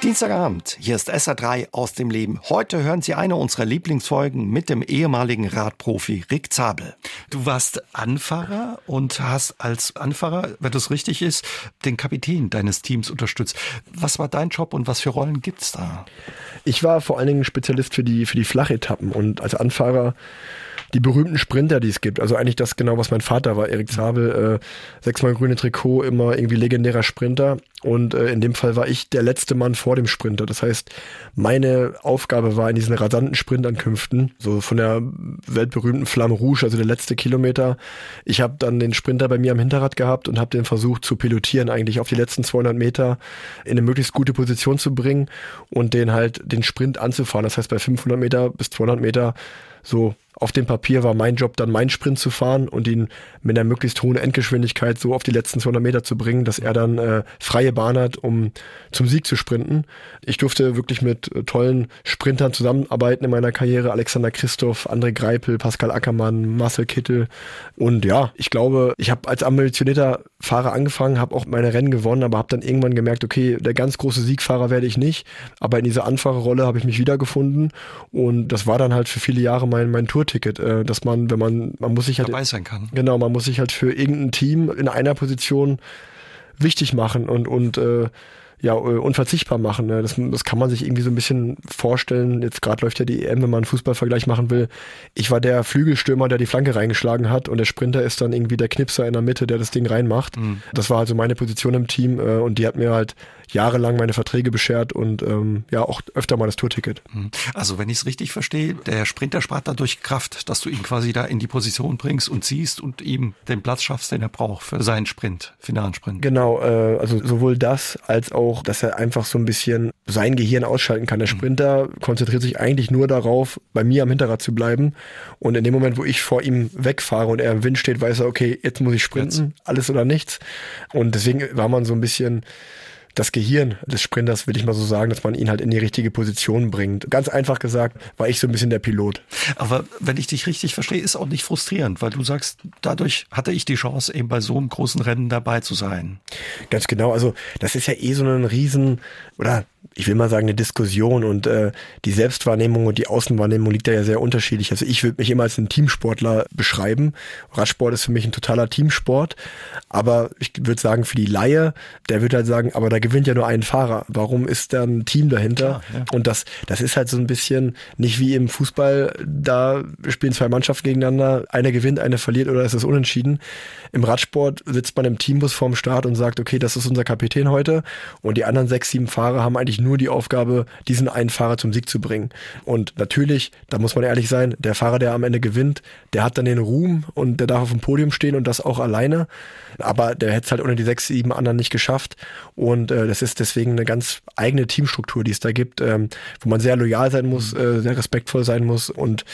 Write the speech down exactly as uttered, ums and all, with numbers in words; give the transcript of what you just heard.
Dienstagabend, hier ist S R drei aus dem Leben. Heute hören Sie eine unserer Lieblingsfolgen mit dem ehemaligen Radprofi Rick Zabel. Du warst Anfahrer und hast als Anfahrer, wenn das richtig ist, den Kapitän deines Teams unterstützt. Was war dein Job und was für Rollen gibt's da? Ich war vor allen Dingen Spezialist für die, für die Flachetappen und als Anfahrer die berühmten Sprinter, die es gibt. Also eigentlich das genau, was mein Vater war, Erik Zabel, äh, sechsmal grüne Trikot, immer irgendwie legendärer Sprinter. Und äh, in dem Fall war ich der letzte Mann vor dem Sprinter. Das heißt, meine Aufgabe war in diesen rasanten Sprintankünften, so von der weltberühmten Flamme Rouge, also der letzte Kilometer. Ich habe dann den Sprinter bei mir am Hinterrad gehabt und habe den versucht zu pilotieren, eigentlich auf die letzten zweihundert Meter in eine möglichst gute Position zu bringen und den halt den Sprint anzufahren. Das heißt, bei fünfhundert Meter bis zweihundert Meter so auf dem Papier war mein Job dann, meinen Sprint zu fahren und ihn mit einer möglichst hohen Endgeschwindigkeit so auf die letzten zweihundert Meter zu bringen, dass er dann äh, freie Bahn hat, um zum Sieg zu sprinten. Ich durfte wirklich mit äh, tollen Sprintern zusammenarbeiten in meiner Karriere. Alexander Christoph, André Greipel, Pascal Ackermann, Marcel Kittel. Und ja, ich glaube, ich habe als ambitionierter Fahrer angefangen, habe auch meine Rennen gewonnen, aber habe dann irgendwann gemerkt, okay, der ganz große Siegfahrer werde ich nicht. Aber in dieser Anfahrerrolle habe ich mich wiedergefunden und das war dann halt für viele Jahre mein, mein Tourticket, äh, dass man, wenn man, man muss sich halt dabei sein kann. Genau, man muss sich halt für irgendein Team in einer Position wichtig machen und, und äh, ja, unverzichtbar machen. Das, das kann man sich irgendwie so ein bisschen vorstellen. Jetzt gerade läuft ja die E M, wenn man einen Fußballvergleich machen will. Ich war der Flügelstürmer, der die Flanke reingeschlagen hat und der Sprinter ist dann irgendwie der Knipser in der Mitte, der das Ding reinmacht. Mhm. Das war also meine Position im Team und die hat mir halt jahrelang meine Verträge beschert und ähm, ja auch öfter mal das Tourticket. Also wenn ich es richtig verstehe, der Sprinter spart dadurch Kraft, dass du ihn quasi da in die Position bringst und ziehst und ihm den Platz schaffst, den er braucht für seinen Sprint, finalen Sprint. Genau, äh, also sowohl das als auch, dass er einfach so ein bisschen sein Gehirn ausschalten kann. Der Sprinter mhm. konzentriert sich eigentlich nur darauf, bei mir am Hinterrad zu bleiben und in dem Moment, wo ich vor ihm wegfahre und er im Wind steht, weiß er, okay, jetzt muss ich sprinten, jetzt. Alles oder nichts. Und deswegen war man so ein bisschen das Gehirn des Sprinters, will ich mal so sagen, dass man ihn halt in die richtige Position bringt. Ganz einfach gesagt, war ich so ein bisschen der Pilot. Aber wenn ich dich richtig verstehe, ist auch nicht frustrierend, weil du sagst, dadurch hatte ich die Chance, eben bei so einem großen Rennen dabei zu sein. Ganz genau, also das ist ja eh so ein Riesen, oder ich will mal sagen, eine Diskussion und äh, die Selbstwahrnehmung und die Außenwahrnehmung liegt da ja sehr unterschiedlich. Also ich würde mich immer als einen Teamsportler beschreiben. Radsport ist für mich ein totaler Teamsport, aber ich würde sagen, für die Laie, der würde halt sagen, aber da gewinnt ja nur ein Fahrer. Warum ist da ein Team dahinter? Klar, ja. Und das, das ist halt so ein bisschen nicht wie im Fußball, da spielen zwei Mannschaften gegeneinander, einer gewinnt, einer verliert oder ist es unentschieden. Im Radsport sitzt man im Teambus vorm Start und sagt, okay, das ist unser Kapitän heute und die anderen sechs, sieben Fahrer haben eigentlich nur die Aufgabe, diesen einen Fahrer zum Sieg zu bringen. Und natürlich, da muss man ehrlich sein, der Fahrer, der am Ende gewinnt, der hat dann den Ruhm und der darf auf dem Podium stehen und das auch alleine. Aber der hätte es halt ohne die sechs, sieben anderen nicht geschafft. Und äh, das ist deswegen eine ganz eigene Teamstruktur, die es da gibt, ähm, wo man sehr loyal sein muss, äh, sehr respektvoll sein muss und